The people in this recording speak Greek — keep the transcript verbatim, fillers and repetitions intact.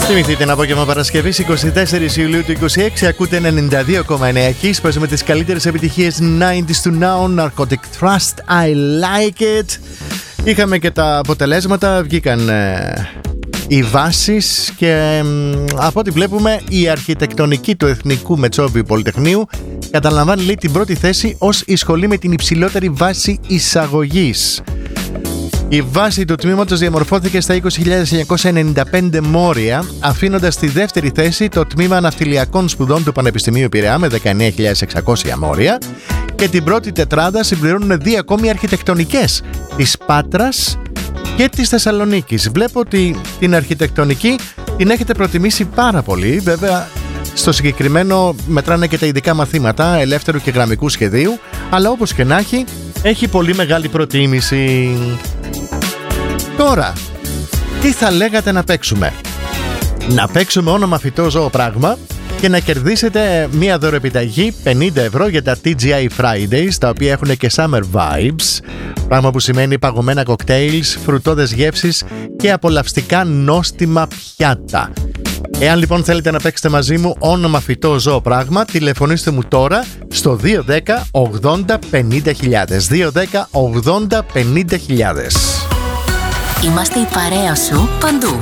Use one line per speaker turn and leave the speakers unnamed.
Θυμηθείτε ένα απόγευμα Παρασκευής εικοστή τέταρτη Ιουλίου του είκοσι έξι. Ακούτε ενενήντα δύο κόμμα εννέα Kiss. Παίζουμε τις καλύτερες επιτυχίες ενενήντα του Now. Narcotic Trust, I Like It. Είχαμε και τα αποτελέσματα. Βγήκαν ε, οι βάσεις και ε, από ό,τι βλέπουμε η αρχιτεκτονική του Εθνικού Μετσόβιου Πολυτεχνείου καταλαμβάνει, λέει, την πρώτη θέση ως η σχολή με την υψηλότερη βάση εισαγωγής. Η βάση του τμήματος διαμορφώθηκε στα είκοσι χιλιάδες εννιακόσια ενενήντα πέντε μόρια, αφήνοντας στη δεύτερη θέση το τμήμα Ναυτιλιακών Σπουδών του Πανεπιστημίου Πειραιά με δεκαεννέα χιλιάδες εξακόσια μόρια, και την πρώτη τετράδα συμπληρώνουν δύο ακόμη αρχιτεκτονικές, της Πάτρας και της Θεσσαλονίκης. Βλέπω ότι την αρχιτεκτονική την έχετε προτιμήσει πάρα πολύ. Βέβαια, στο συγκεκριμένο μετράνε και τα ειδικά μαθήματα ελεύθερου και γραμμικού σχεδίου, αλλά όπως και να έχει, έχει πολύ μεγάλη προτίμηση. Τώρα, τι θα λέγατε να παίξουμε? Να παίξουμε όνομα φυτό ζώο πράγμα και να κερδίσετε μία δωροεπιταγή πενήντα ευρώ για τα τι τζι άι Fridays, τα οποία έχουν και Summer Vibes, πράγμα που σημαίνει παγωμένα κοκτέιλς, φρουτώδες γεύσεις και απολαυστικά νόστιμα πιάτα. Εάν λοιπόν θέλετε να παίξετε μαζί μου όνομα φυτό ζώο πράγμα, τηλεφωνήστε μου τώρα στο δύο δέκα ογδόντα πενήντα χιλιάδες. δύο δέκα ογδόντα πενήντα χιλιάδες.
Είμαστε η παρέα σου παντού.